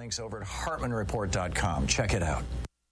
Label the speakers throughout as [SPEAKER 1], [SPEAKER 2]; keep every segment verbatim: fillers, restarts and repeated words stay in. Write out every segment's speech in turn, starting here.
[SPEAKER 1] links over at hartman report dot com. Check it out.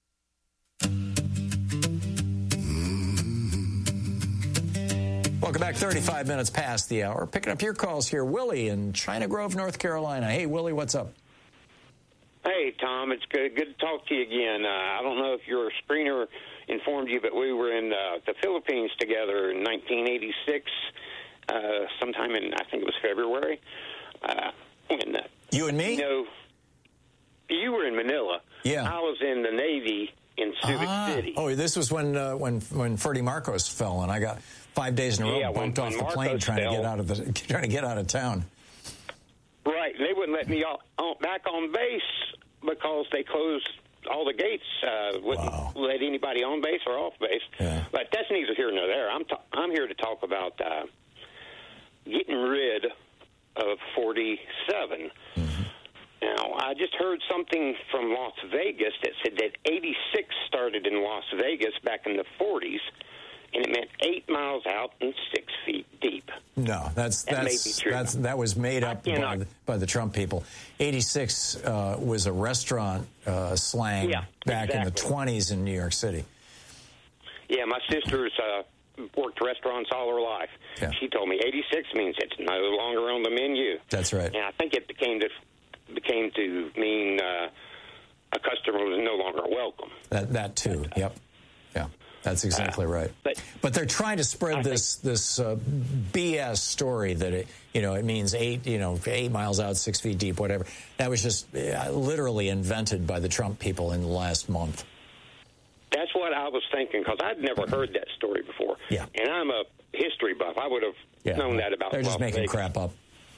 [SPEAKER 1] Welcome back. thirty-five minutes past the hour. Picking up your calls here. Willie in China Grove, North Carolina. Hey, Willie, what's up?
[SPEAKER 2] Hey, Tom. It's good, good to talk to you again. Uh, I don't know if your screener informed you, but we were in uh, the Philippines together in nineteen eighty-six, uh, sometime in, I think it was February. Uh, when, uh,
[SPEAKER 1] you and me?
[SPEAKER 2] You know, you were in Manila.
[SPEAKER 1] Yeah.
[SPEAKER 2] I was in the Navy in Subic
[SPEAKER 1] ah.
[SPEAKER 2] City.
[SPEAKER 1] Oh, this was when uh, when when Ferdy Marcos fell, and I got five days in a row
[SPEAKER 2] yeah,
[SPEAKER 1] bumped
[SPEAKER 2] when,
[SPEAKER 1] off
[SPEAKER 2] when
[SPEAKER 1] the
[SPEAKER 2] Marcos
[SPEAKER 1] plane trying
[SPEAKER 2] fell,
[SPEAKER 1] to get out of the trying to get out of town.
[SPEAKER 2] Right. They wouldn't let me all, all, back on base because they closed all the gates. Uh, wouldn't
[SPEAKER 1] Wow.
[SPEAKER 2] let anybody on base or off base.
[SPEAKER 1] Yeah.
[SPEAKER 2] But that's neither here nor there. I'm t- I'm here to talk about uh, getting rid of forty-seven. Mm-hmm. Now, I just heard something from Las Vegas that said that eighty-six started in Las Vegas back in the forties, and it meant eight miles out and six feet deep.
[SPEAKER 1] No, that's
[SPEAKER 2] that
[SPEAKER 1] that's that's that was made up by the, by the Trump people. eighty-six uh, was a restaurant uh, slang
[SPEAKER 2] yeah,
[SPEAKER 1] back
[SPEAKER 2] exactly.
[SPEAKER 1] in the twenties in New York City.
[SPEAKER 2] Yeah, my sister's uh, worked restaurants all her life.
[SPEAKER 1] Yeah.
[SPEAKER 2] She told me eighty-six means it's no longer on the menu.
[SPEAKER 1] That's right.
[SPEAKER 2] And I think it became to became to mean uh, a customer was no longer welcome.
[SPEAKER 1] That that too. But, uh, yep. Yeah. That's exactly uh, right. But, but they're trying to spread I this think, this uh, B S story that it you know it means eight you know eight miles out, six feet deep, whatever. That was just uh, literally invented by the Trump people in the last month.
[SPEAKER 2] That's what I was thinking because I'd never heard that story before.
[SPEAKER 1] Yeah.
[SPEAKER 2] And I'm a history buff. I would have
[SPEAKER 1] yeah.
[SPEAKER 2] known that about.
[SPEAKER 1] They're just
[SPEAKER 2] Las
[SPEAKER 1] making
[SPEAKER 2] Vegas.
[SPEAKER 1] crap up.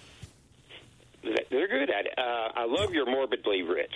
[SPEAKER 2] They're good at it. Uh, I love your morbidly rich.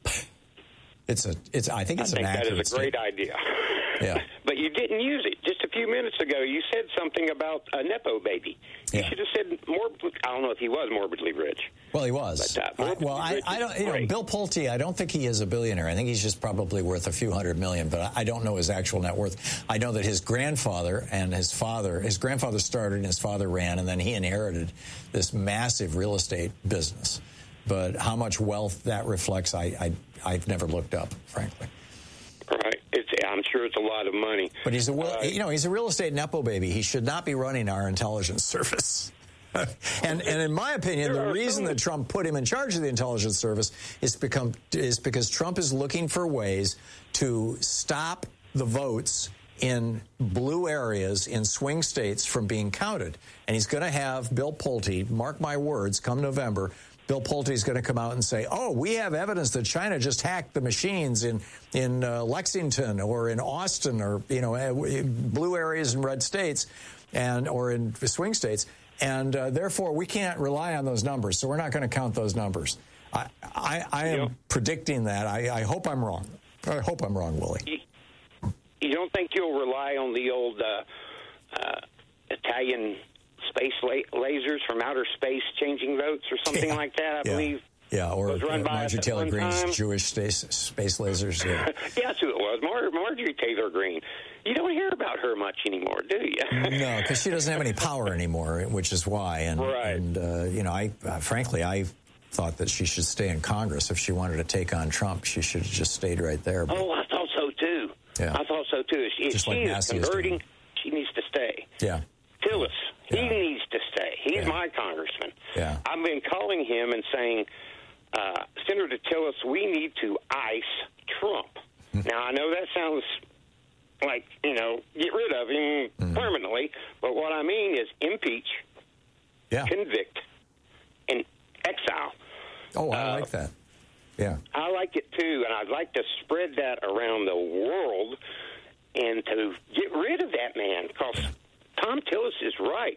[SPEAKER 1] It's a. It's. I think it's
[SPEAKER 2] I
[SPEAKER 1] an
[SPEAKER 2] think
[SPEAKER 1] accurate
[SPEAKER 2] that is a great
[SPEAKER 1] statement.
[SPEAKER 2] idea.
[SPEAKER 1] Yeah.
[SPEAKER 2] But you didn't use it. Just a few minutes ago, you said something about a Nepo baby. You
[SPEAKER 1] yeah.
[SPEAKER 2] should have said morbidly. I don't know if he was morbidly rich.
[SPEAKER 1] Well, he was.
[SPEAKER 2] But, uh,
[SPEAKER 1] I, well, I, I don't. You know, Bill Pulte. I don't think he is a billionaire. I think he's just probably worth a few hundred million. But I don't know his actual net worth. I know that his grandfather and his father. His grandfather started, and his father ran, and then he inherited this massive real estate business. But how much wealth that reflects, I, I I've never looked up, frankly.
[SPEAKER 2] Right. It's, I'm sure it's a lot of money.
[SPEAKER 1] But he's a
[SPEAKER 2] uh,
[SPEAKER 1] you know he's a real estate nepo baby. He should not be running our intelligence service. and and in my opinion, the reason that Trump put him in charge of the intelligence service is become is because Trump is looking for ways to stop the votes in blue areas in swing states from being counted. And he's going to have Bill Pulte, mark my words, come November. Bill Pulte is going to come out and say, oh, we have evidence that China just hacked the machines in in uh, Lexington or in Austin or, you know, blue areas in red states and or in swing states. And uh, therefore, we can't rely on those numbers. So we're not going to count those numbers. I, I, I am
[SPEAKER 2] yep.
[SPEAKER 1] predicting that. I, I hope I'm wrong. I hope I'm wrong, Willie.
[SPEAKER 2] You, you don't think you'll rely on the old uh, uh, Italian space la- lasers from outer space changing votes or something
[SPEAKER 1] yeah.
[SPEAKER 2] like that, I
[SPEAKER 1] yeah.
[SPEAKER 2] believe.
[SPEAKER 1] Yeah, or
[SPEAKER 2] was run
[SPEAKER 1] uh,
[SPEAKER 2] by
[SPEAKER 1] Marjorie Taylor Greene's
[SPEAKER 2] time.
[SPEAKER 1] Jewish space, space lasers. Yeah.
[SPEAKER 2] yeah, that's who it was, Mar- Marjorie Taylor Greene. You don't hear about her much anymore, do you?
[SPEAKER 1] No, because she doesn't have any power anymore, which is why. And,
[SPEAKER 2] right.
[SPEAKER 1] and uh, you know, I uh, frankly, I thought that she should stay in Congress. If she wanted to take on Trump, she should have just stayed right there. But,
[SPEAKER 2] oh, I thought so, too.
[SPEAKER 1] Yeah.
[SPEAKER 2] I thought so, too. If
[SPEAKER 1] just
[SPEAKER 2] she
[SPEAKER 1] like
[SPEAKER 2] is
[SPEAKER 1] Massey
[SPEAKER 2] converting,
[SPEAKER 1] is
[SPEAKER 2] she needs to stay.
[SPEAKER 1] Yeah.
[SPEAKER 2] Tillis, he
[SPEAKER 1] Yeah.
[SPEAKER 2] needs to stay. He's
[SPEAKER 1] Yeah.
[SPEAKER 2] my congressman.
[SPEAKER 1] Yeah.
[SPEAKER 2] I've been calling him and saying, uh, Senator Tillis, we need to ice Trump.
[SPEAKER 1] Mm-hmm.
[SPEAKER 2] Now, I know that sounds like, you know, get rid of him mm-hmm. permanently, but what I mean is impeach,
[SPEAKER 1] yeah.
[SPEAKER 2] convict, and exile.
[SPEAKER 1] Oh, I
[SPEAKER 2] uh,
[SPEAKER 1] like that. Yeah.
[SPEAKER 2] I like it, too, and I'd like to spread that around the world and to get rid of that man, because Tom Tillis is right.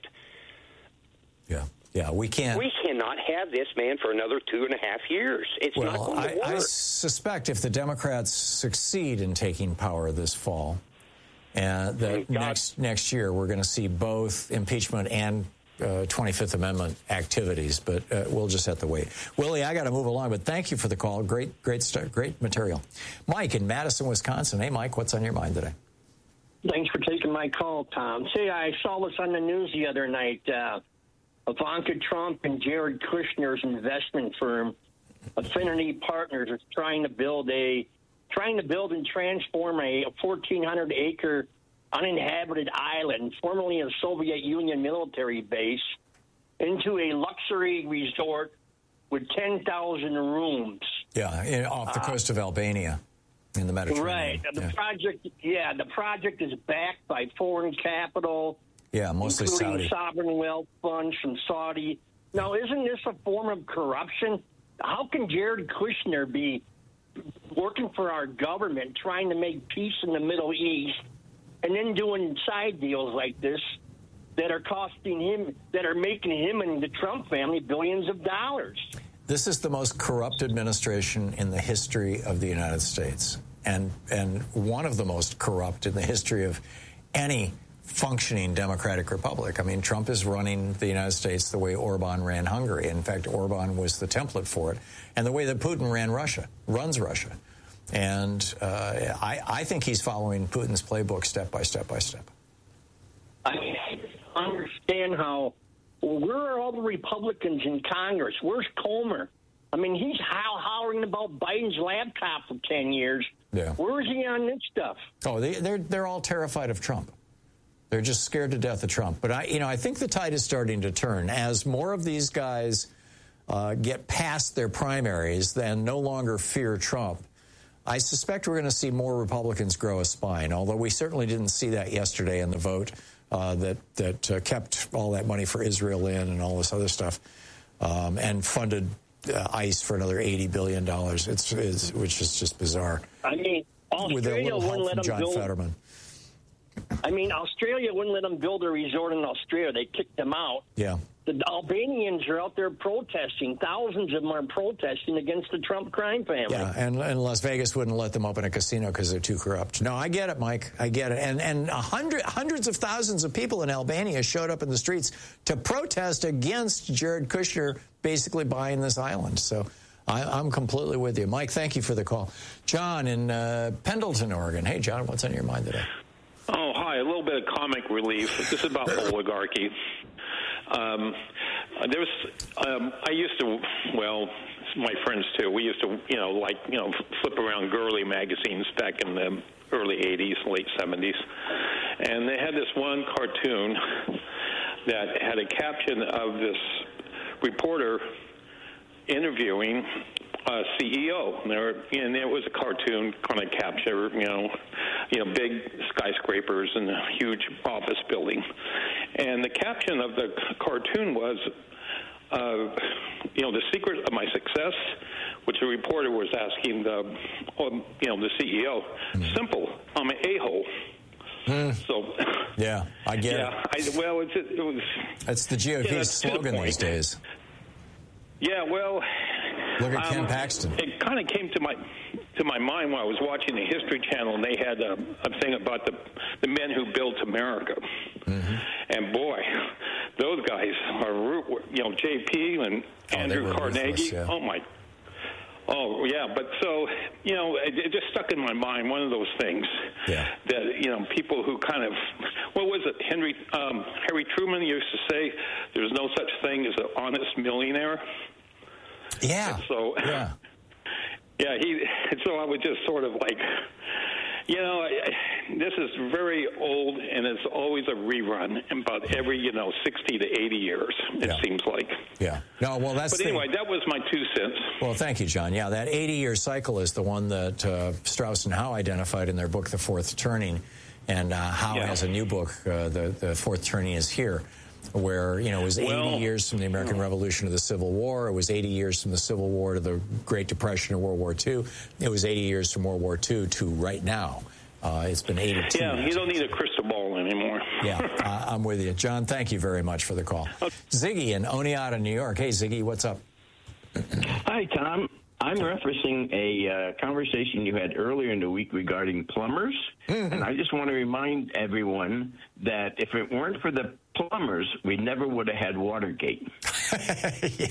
[SPEAKER 1] Yeah. Yeah, we can't.
[SPEAKER 2] We cannot have this man for another two and a half years. It's
[SPEAKER 1] well,
[SPEAKER 2] not going to
[SPEAKER 1] I,
[SPEAKER 2] work.
[SPEAKER 1] I suspect if the Democrats succeed in taking power this fall, and that next next year we're going to see both impeachment and uh, twenty-fifth Amendment activities. But uh, we'll just have to wait. Willie, I got to move along, but thank you for the call. Great, great, start, great material. Mike in Madison, Wisconsin. Hey, Mike, what's on your mind today?
[SPEAKER 3] Thanks for taking my call, Tom. See, I saw this on the news the other night. Uh, Ivanka Trump and Jared Kushner's investment firm Affinity Partners is trying to build a, trying to build and transform a fourteen hundred acre uninhabited island, formerly a Soviet Union military base, into a luxury resort with ten thousand rooms.
[SPEAKER 1] Yeah, in, off the coast uh, of Albania in the Mediterranean.
[SPEAKER 3] Right. The
[SPEAKER 1] yeah.
[SPEAKER 3] project, yeah, the project is backed by foreign capital.
[SPEAKER 1] Yeah, mostly
[SPEAKER 3] including
[SPEAKER 1] Saudi.
[SPEAKER 3] sovereign wealth funds from Saudi. Now, isn't this a form of corruption? How can Jared Kushner be working for our government, trying to make peace in the Middle East, and then doing side deals like this that are costing him, that are making him and the Trump family billions of dollars?
[SPEAKER 1] This is the most corrupt administration in the history of the United States, and and one of the most corrupt in the history of any functioning democratic republic. I mean, Trump is running the United States the way Orban ran Hungary. In fact, Orban was the template for it, and the way that Putin ran Russia, runs Russia. And uh, I, I think he's following Putin's playbook step by step by step.
[SPEAKER 3] I understand how, where are all the Republicans in Congress? Where's Comer? I mean, he's howl hollering about Biden's laptop for ten years.
[SPEAKER 1] Yeah.
[SPEAKER 3] Where is he on this stuff?
[SPEAKER 1] Oh, they, they're they're all terrified of Trump. They're just scared to death of Trump. But I, you know, I think the tide is starting to turn as more of these guys uh, get past their primaries and no longer fear Trump. I suspect we're going to see more Republicans grow a spine, although we certainly didn't see that yesterday in the vote uh, that that uh, kept all that money for Israel in and all this other stuff, um, and funded uh, ICE for another eighty billion dollars. It's, it's which is just bizarre.
[SPEAKER 3] I mean, Australia
[SPEAKER 1] with a little help
[SPEAKER 3] wouldn't let
[SPEAKER 1] from
[SPEAKER 3] them
[SPEAKER 1] John
[SPEAKER 3] build.
[SPEAKER 1] Fetterman.
[SPEAKER 3] I mean, Australia wouldn't let them build a resort in Australia. They kicked them out.
[SPEAKER 1] Yeah.
[SPEAKER 3] The Albanians are out there protesting. Thousands of them are protesting against the Trump crime family.
[SPEAKER 1] Yeah, and, and Las Vegas wouldn't let them open a casino because they're too corrupt. No, I get it, Mike. I get it. And and a hundred, hundreds of thousands of people in Albania showed up in the streets to protest against Jared Kushner basically buying this island. So I, I'm completely with you. Mike, thank you for the call. John in uh, Pendleton, Oregon. Hey, John, what's on your mind today?
[SPEAKER 4] Oh, hi. A little bit of comic relief. This is about oligarchy. Um, there's, um, I used to, well, my friends too, we used to, you know, like, you know, flip around girly magazines back in the early eighties, late seventies. And they had this one cartoon that had a caption of this reporter interviewing a C E O, and, there, and it was a cartoon kind of capture, you know, you know, big skyscrapers and a huge office building, and the caption of the cartoon was, uh, you know, the secret of my success, which the reporter was asking the, you know, the C E O. Simple, I'm an a-hole. Mm. So,
[SPEAKER 1] yeah, I get
[SPEAKER 4] yeah,
[SPEAKER 1] it.
[SPEAKER 4] I, well, it's, it was.
[SPEAKER 1] That's the G O P's
[SPEAKER 4] yeah,
[SPEAKER 1] slogan
[SPEAKER 4] the
[SPEAKER 1] these days.
[SPEAKER 4] Yeah, well,
[SPEAKER 1] look at Ken
[SPEAKER 4] um,
[SPEAKER 1] Paxton.
[SPEAKER 4] It kind of came to my to my mind when I was watching the History Channel, and they had a, a thing about the the men who built America. Mm-hmm. And boy, those guys are, you know, J P and oh, Andrew Carnegie. Ruthless, yeah. Oh my. Oh, yeah, but so, you know, it, it just stuck in my mind, one of those things
[SPEAKER 1] yeah.
[SPEAKER 4] that, you know, people who kind of, what was it, Henry um, Harry Truman used to say, there's no such thing as an honest millionaire.
[SPEAKER 1] Yeah.
[SPEAKER 4] And so,
[SPEAKER 1] yeah.
[SPEAKER 4] yeah, he, so I would just sort of like, you know, I, this is very old, and it's always a rerun about every, you know, sixty to eighty years, it
[SPEAKER 1] yeah.
[SPEAKER 4] seems like.
[SPEAKER 1] Yeah. No, well, that's
[SPEAKER 4] But anyway,
[SPEAKER 1] the,
[SPEAKER 4] that was my two cents.
[SPEAKER 1] Well, thank you, John. Yeah, that eighty-year cycle is the one that uh, Strauss and Howe identified in their book, The Fourth Turning, and uh, Howe yeah. has a new book, uh, the, the Fourth Turning is Here, where, you know, it was eighty well, years from the American Revolution to the Civil War. It was eighty years from the Civil War to the Great Depression and World War Two. It was eighty years from World War Two to right now. Uh, it's been eighty-two
[SPEAKER 4] Yeah,
[SPEAKER 1] years.
[SPEAKER 4] you don't need a crystal ball anymore.
[SPEAKER 1] Yeah, uh, I'm with you. John, thank you very much for the call. Okay. Ziggy in Oneonta, New York. Hey, Ziggy, what's up?
[SPEAKER 5] Hi, Tom. I'm referencing a uh, conversation you had earlier in the week regarding plumbers, mm-hmm. and I just want to remind everyone that if it weren't for the plumbers, we never would have had Watergate.
[SPEAKER 1] yeah.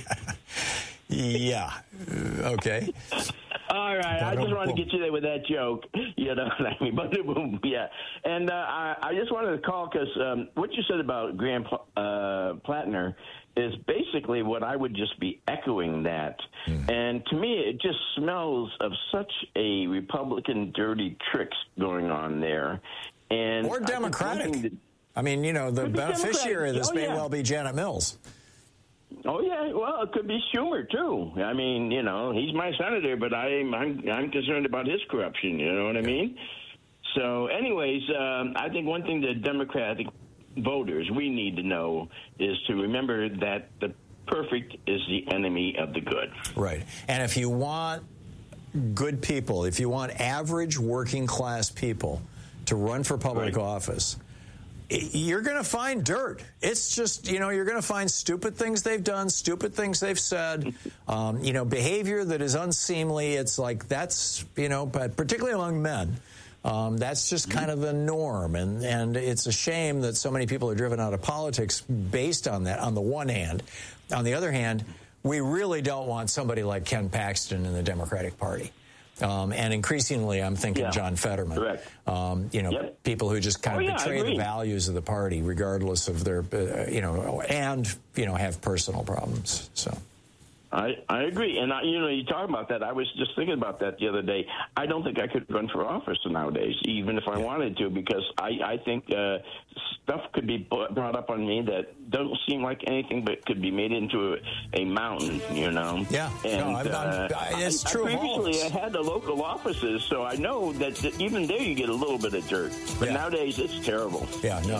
[SPEAKER 1] Yeah. Okay.
[SPEAKER 5] All right. I just wanted to get you there with that joke. You know what I mean? But boom, yeah. And uh, I, I just wanted to call because um, what you said about Graham uh, Plattner is basically what I would just be echoing that. Mm. And to me, it just smells of such a Republican dirty tricks going on there. And
[SPEAKER 1] or Democratic. I, I mean, you know, the beneficiary of this
[SPEAKER 5] oh,
[SPEAKER 1] may
[SPEAKER 5] yeah.
[SPEAKER 1] well be Janet Mills.
[SPEAKER 5] Oh yeah, well, it could be Schumer too. I mean, you know, he's my senator, but I'm I'm, I'm concerned about his corruption. You know what I mean? So, anyways, um, I think one thing the Democratic voters we need to know is to remember that the perfect is the enemy of the good.
[SPEAKER 1] Right, and if you want good people, if you want average working class people to run for public right. office, you're going to find dirt. It's just, you know, you're going to find stupid things they've done, stupid things they've said, um, you know, behavior that is unseemly. It's like that's, you know, but particularly among men, um, that's just kind of the norm. And, and it's a shame that so many people are driven out of politics based on that, on the one hand. On the other hand, we really don't want somebody like Ken Paxton in the Democratic Party. Um, and increasingly, I'm thinking yeah. John Fetterman.
[SPEAKER 5] Correct.
[SPEAKER 1] Um, you know,
[SPEAKER 5] yep.
[SPEAKER 1] people who just kind
[SPEAKER 5] oh,
[SPEAKER 1] of
[SPEAKER 5] yeah,
[SPEAKER 1] betray the values of the party, regardless of their, uh, you know, and, you know, have personal problems. So.
[SPEAKER 5] I, I agree. And, I, you know, you talk about that. I was just thinking about that the other day. I don't think I could run for office nowadays, even if I yeah. wanted to, because I, I think uh, stuff could be brought up on me that doesn't seem like anything but could be made into a, a mountain, you know?
[SPEAKER 1] Yeah.
[SPEAKER 5] And,
[SPEAKER 1] no, I'm,
[SPEAKER 5] uh,
[SPEAKER 1] I'm, it's
[SPEAKER 5] I,
[SPEAKER 1] true
[SPEAKER 5] I
[SPEAKER 1] of all of
[SPEAKER 5] previously,
[SPEAKER 1] us.
[SPEAKER 5] I had the local offices, so I know that, that even there you get a little bit of dirt. But
[SPEAKER 1] yeah.
[SPEAKER 5] nowadays, it's terrible.
[SPEAKER 1] Yeah, no.